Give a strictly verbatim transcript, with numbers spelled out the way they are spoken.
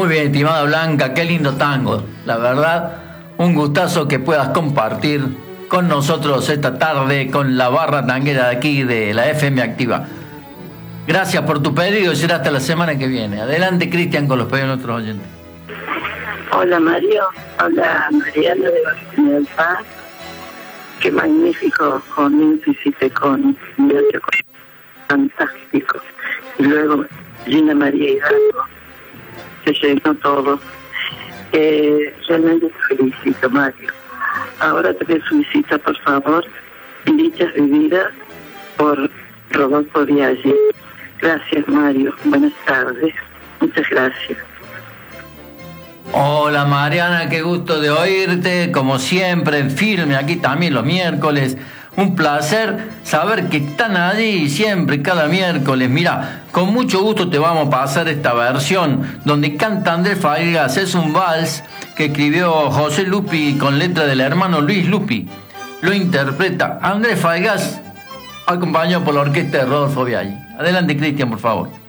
Muy bien, estimada Blanca, qué lindo tango. La verdad, un gustazo que puedas compartir con nosotros esta tarde con la barra tanguera de aquí de la F M Activa. Gracias por tu pedido y será hasta la semana que viene. Adelante, Cristian, con los pedidos de nuestros oyentes. Hola, Mario. Hola, Mariana de Barcelona del Paz. Qué magnífico comienzo hiciste con Miocho, fantástico. Y luego Gina María Hidalgo, se llenó todo. Eh, realmente te felicito, Mario. Ahora te solicito, por favor, Dichas Vividas por Rodolfo Biaggi. Gracias, Mario. Buenas tardes. Muchas gracias. Hola Mariana, qué gusto de oírte, como siempre, en Firme, aquí también los miércoles. Un placer saber que están allí siempre, cada miércoles. Mira, con mucho gusto te vamos a pasar esta versión donde canta Andrés Falgas. Es un vals que escribió José Lupi con letra del hermano Luis Lupi. Lo interpreta Andrés Falgas, acompañado por la orquesta de Rodolfo Biaggi. Adelante, Cristian, por favor.